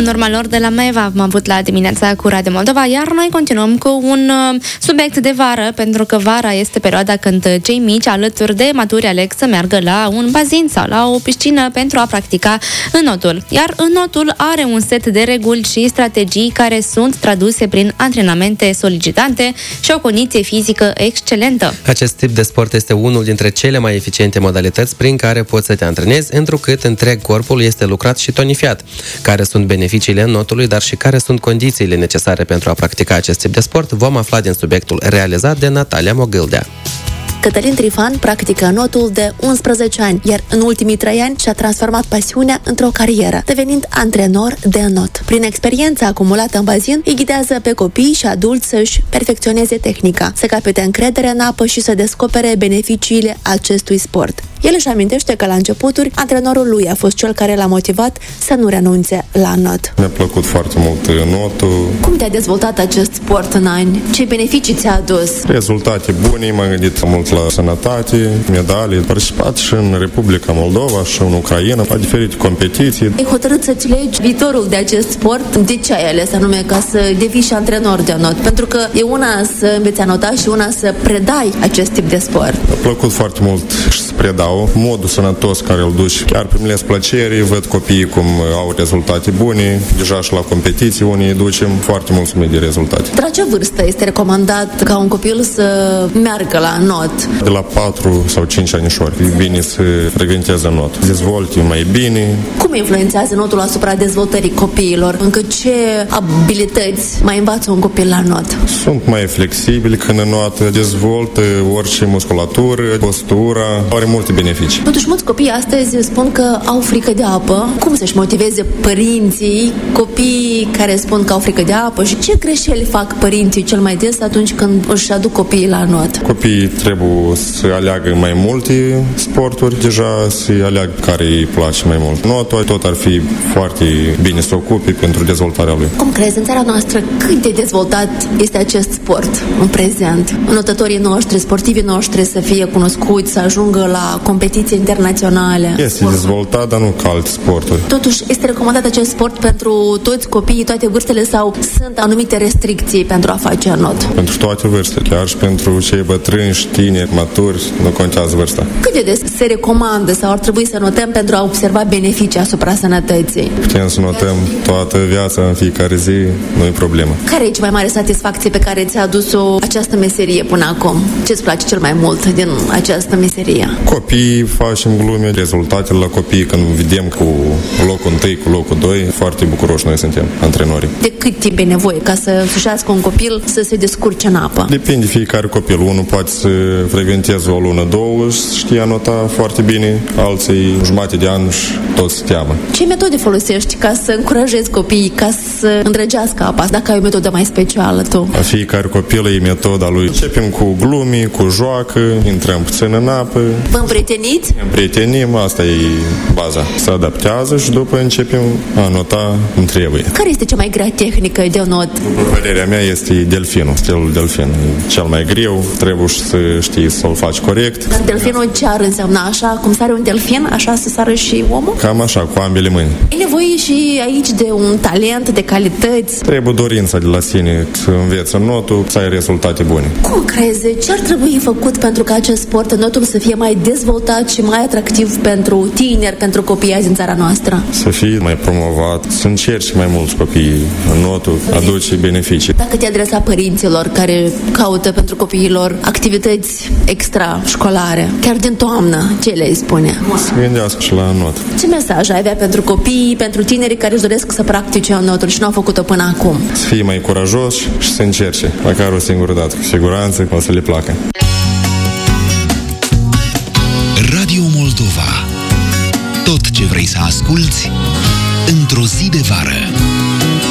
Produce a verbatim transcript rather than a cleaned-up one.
În urma lor de la Maeva am avut la dimineața cu Radio Moldova, iar noi continuăm cu un uh, subiect de vară, pentru că vara este perioada când cei mici alături de maturi aleg să meargă la un bazin sau la o piscină pentru a practica înnotul. Iar înnotul are un set de reguli și strategii care sunt traduse prin antrenamente solicitante și o condiție fizică excelentă. Acest tip de sport este unul dintre cele mai eficiente modalități prin care poți să te antrenezi, întrucât întreg corpul este lucrat și tonifiat. Care sunt beneficiile înnotului, dar și care sunt condițiile necesare pentru a practica acest tip de sport, vom afla din subiectul realizat de Natalia Mogâldea. Cătălin Trifan practică înnotul de unsprezece ani, iar în ultimii trei ani și-a transformat pasiunea într-o carieră, devenind antrenor de înnot. Prin experiența acumulată în bazin, îi ghidează pe copii și adulți să-și perfecționeze tehnica, să capete încredere în apă și să descopere beneficiile acestui sport. El își amintește că la începuturi, antrenorul lui a fost cel care l-a motivat să nu renunțe la înnot. Mi-a plăcut foarte mult înnotul. Cum te-a dezvoltat acest sport în ani? Ce beneficii ți-a adus? Rezultate bune, m-am gândit mult la sănătate, medalii. Am participat și în Republica Moldova și în Ucraina, la diferite competiții. Ai hotărât să-ți legi viitorul de acest sport? De ce ai ales anume ca să devii și antrenor de înot? Pentru că e una să înveți a nota și una să predai acest tip de sport. Mi-a plăcut foarte mult și să predau. Modul sănătos care îl duci. Chiar primesc plăcere, văd copiii cum au rezultate bune. Deja și la competiții unii ducem foarte mulți mii de rezultate. De la ce vârstă este recomandat ca un copil să meargă la înot? De la patru sau cinci anișori. E bine să frecventeze înot. Dezvolte mai bine. Cum influențează înotul asupra dezvoltării copiilor? Încă ce abilități mai învață un copil la înot? Sunt mai flexibili când înotă, dezvoltă orice musculatură, postura, are multe beneficii. Totuși, mulți copii astăzi spun că au frică de apă. Cum să-și motiveze părinții, copiii care spun că au frică de apă și ce greșeli fac părinții cel mai des atunci când își aduc copiii la înot? Copiii trebuie să aleagă mai multe sporturi, deja să aleagă care îi place mai mult. Înotul tot ar fi foarte bine să ocupe pentru dezvoltarea lui. Cum crezi, în țara noastră, cât de dezvoltat este acest sport în prezent? Înotătorii noștri, sportivii noștri să fie cunoscuți, să ajungă la competiții internaționale. Este dezvoltat, dar nu ca alte sporturi. Totuși, este recomandat acest sport pentru toți copiii, toate vârstele sau sunt anumite restricții pentru a face înot? Pentru toate vârstele, chiar și pentru cei bătrâni, tineri, maturi, nu contează vârsta. Cât de des se recomandă sau ar trebui să notăm pentru a observa beneficii asupra sănătății? Putem să notăm toată viața, în fiecare zi, nu e problemă. Care e cea mai mare satisfacție pe care ți-a adus-o această meserie până acum? Ce-ți place cel mai mult din această meserie? Copiii, facem glume, rezultatele la copii, când vedem cu locul întâi, cu locul doi, foarte bucuroși noi suntem, antrenorii. De cât timp e nevoie ca să sușească un copil să se descurce în apă? Depinde fiecare copil. Unul poate să frecventeze o lună, două și știe anota foarte bine, alții jumătate de an și tot se teamă. Ce metode folosești ca să încurajezi copiii, ca să îndrăgească apa? Dacă ai o metodă mai specială tu? La fiecare copil e metoda lui. Începem cu glumi, cu joacă, intrăm puțin în apă. Vă împrieteniți? Împrietenim, asta e baza. Se adaptează și după începem a nota cum trebuie. Care este cea mai grea tehnică de înot? După părerea mea este delfinul, stilul delfin. E cel mai greu, trebuie să știi să-l faci corect. Dar delfinul ce ar însemna? Așa cum sare un delfin, așa să sară și omul? Cam așa, cu ambele mâini. E nevoie și aici de un talent, de calități. Trebuie dorința de la sine să înveți înnotul, să ai rezultate bune. Cum crezi? Ce ar trebui făcut pentru ca acest sport, înnotul, să fie mai dezvoltat și mai atractiv pentru tineri, pentru copii azi în țara noastră? Să fie mai promovat, să încerci mai mulți copii. Înnotul aduce beneficii. Dacă te adresa părinților care caută pentru copiilor activități extrașcolare, chiar din toamnă, ce le-ai spune? Să gândească și la înot. Ce mesaj ai avea pentru copii, pentru tinerii care își doresc să practice înnotul și nu au făcut-o până acum? Să fie mai curajos și să încerce, măcar o singură dată. Cu siguranță o să le placă. Radio Moldova. Tot ce vrei să asculți într-o zi de vară.